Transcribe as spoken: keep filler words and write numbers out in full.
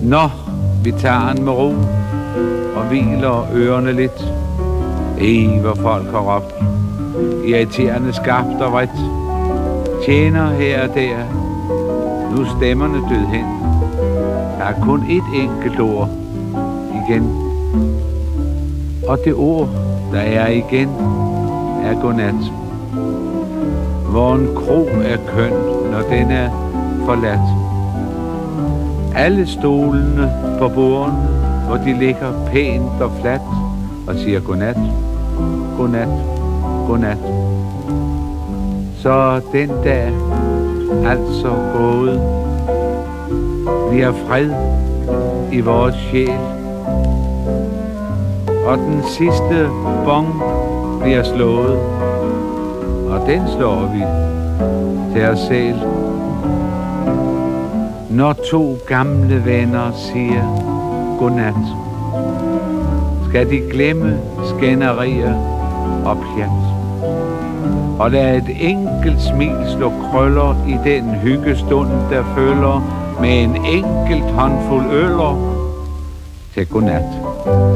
Nå, vi tager den med ro og hviler ørerne lidt. Ej, hvor folk har råbt. Irriterende skarpt og vredt. Tjener her og der. Nu er stemmerne død hen. Der er kun et enkelt ord igen. Og det ord, der er igen, er godnat. Hvor en kro er køn, når den er forladt. Alle stolene på bordene, hvor de ligger pænt og fladt og siger godnat, godnat, godnat. Så den dag, altså gået, bliver fred i vores sjæl. Og den sidste bong bliver slået, og den slår vi til os selv. Når to gamle venner siger godnat, skal de glemme skænderier og pjat. Og lad et enkelt smil slå krøller i den hyggestund, der følger med en enkelt håndfuld øller til godnat.